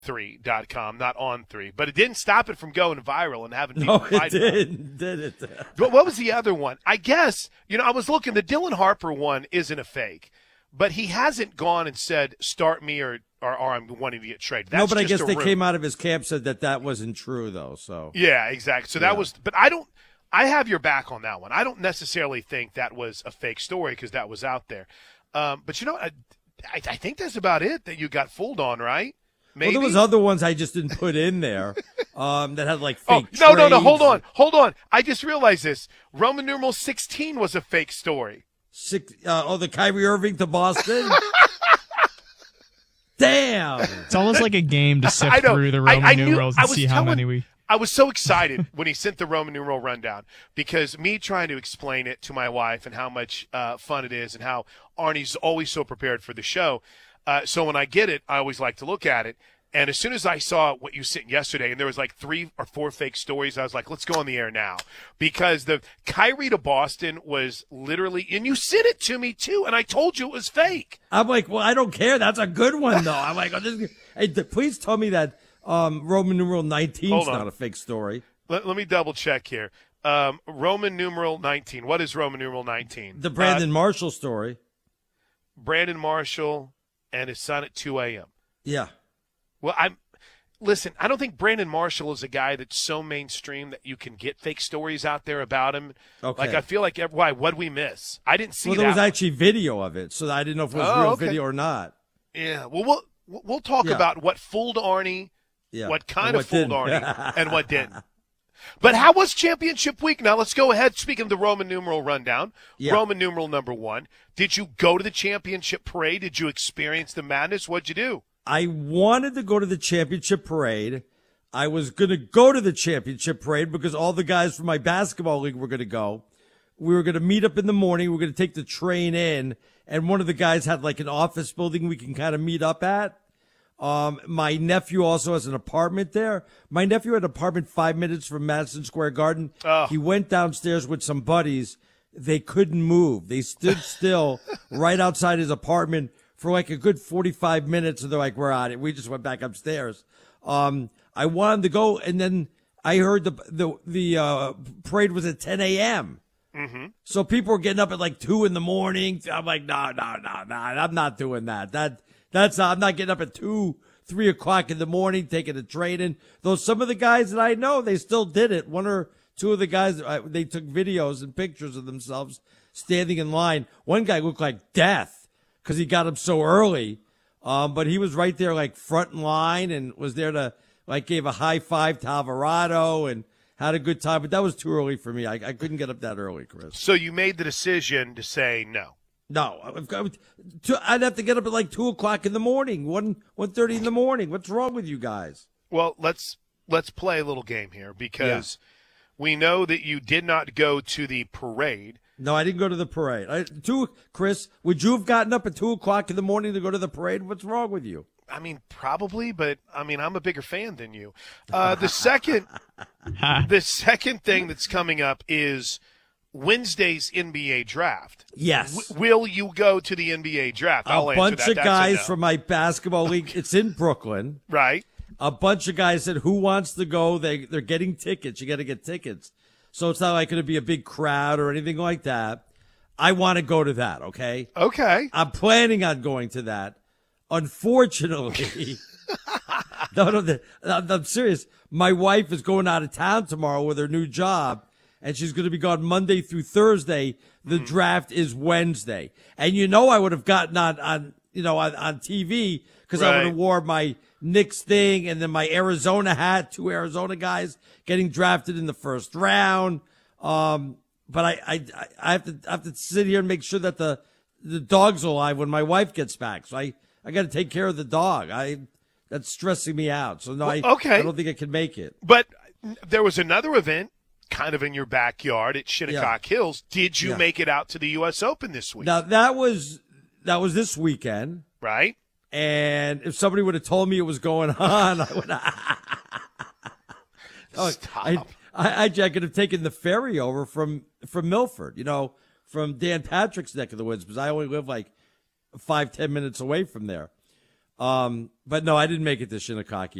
3.com, not on 3. But it didn't stop it from going viral and having people No, it fight about didn't. Did it? But what was the other one? I guess, I was looking, the Dylan Harper one isn't a fake, but he hasn't gone and said, start me or I'm wanting to get traded. That's no, but I guess they rumor. came out of his camp, said that wasn't true, though. So Yeah, exactly. So that was, but I have your back on that one. I don't necessarily think that was a fake story because that was out there. But I think that's about it that you got fooled on, right? Maybe? Well, there was other ones I just didn't put in there that had like fake no, trades. hold on. I just realized this. Roman numeral 16 was a fake story. The Kyrie Irving to Boston? Damn. It's almost like a game to sift through the Roman numerals and see how many we... I was so excited when he sent the Roman numeral rundown because me trying to explain it to my wife and how much fun it is and how Arnie's always so prepared for the show. So when I get it, I always like to look at it. And as soon as I saw what you sent yesterday, and there was like 3 or 4 fake stories, I was like, let's go on the air now. Because the Kyrie to Boston was literally, and you sent it to me too, and I told you it was fake. I'm like, well, I don't care. That's a good one, though. I'm like, please tell me that Roman numeral 19 is not a fake story. Let me double check here. Roman numeral 19. What is Roman numeral 19? The Brandon Marshall story. Brandon Marshall and his son at 2 a.m. Yeah. Well, listen, I don't think Brandon Marshall is a guy that's so mainstream that you can get fake stories out there about him. Okay. Like, I feel like, why? What'd we miss? I didn't see that. Well, there was actually video of it, so I didn't know if it was real video or not. Yeah. Well, we'll talk about what fooled Arnie, what kind of fooled Arnie, and what didn't. But how was championship week? Now, let's go ahead. Speaking of the Roman numeral rundown, Roman numeral number 1. Did you go to the championship parade? Did you experience the madness? What'd you do? I wanted to go to the championship parade. I was going to go to the championship parade because all the guys from my basketball league were going to go. We were going to meet up in the morning. We were going to take the train in, and one of the guys had like an office building we can kind of meet up at. My nephew also has an apartment there. My nephew had an apartment 5 minutes from Madison Square Garden. Oh. He went downstairs with some buddies. They couldn't move. They stood still right outside his apartment for like a good 45 minutes. And they're like, we're out. We just went back upstairs. I wanted to go. And then I heard the parade was at 10 a.m. Mm-hmm. So people were getting up at like 2 in the morning. I'm like, no. I'm not doing that. I'm not getting up at 2, 3 o'clock in the morning, taking a train in. Though some of the guys that I know, they still did it. 1 or 2 of the guys, they took videos and pictures of themselves standing in line. One guy looked like death because he got up so early. But he was right there, like front in line, and was there to gave a high five to Alvarado and had a good time. But that was too early for me. I couldn't get up that early, Chris. So you made the decision to say no. No, I'd have to get up at like 2 o'clock in the morning, 1:30 in the morning. What's wrong with you guys? Well, let's play a little game here because we know that you did not go to the parade. No, I didn't go to the parade. Chris, would you have gotten up at 2 o'clock in the morning to go to the parade? What's wrong with you? I mean, probably, but I mean, I'm a bigger fan than you. The second thing that's coming up is Wednesday's NBA draft. Yes. Will you go to the NBA draft? A bunch of guys from my basketball league. It's in Brooklyn. Right. A bunch of guys said, who wants to go? They're getting tickets. You got to get tickets. So it's not like going to be a big crowd or anything like that. I want to go to that, okay? Okay. I'm planning on going to that. Unfortunately, no, I'm serious. My wife is going out of town tomorrow with her new job, and she's going to be gone Monday through Thursday. The draft is Wednesday. And I would have gotten on TV because I would have wore my Knicks thing and then my Arizona hat, 2 Arizona guys getting drafted in the first round. But I have to sit here and make sure that the dog's alive when my wife gets back. So I got to take care of the dog. That's stressing me out. So no, I don't think I can make it. But there was another event kind of in your backyard at Shinnecock Hills. Did you make it out to the U.S. Open this week? Now, that was this weekend. Right. And if somebody would have told me it was going on, I would Stop. I could have taken the ferry over from Milford, from Dan Patrick's neck of the woods, because I only live like 5-10 minutes away from there. But no, I didn't make it to Shinnecock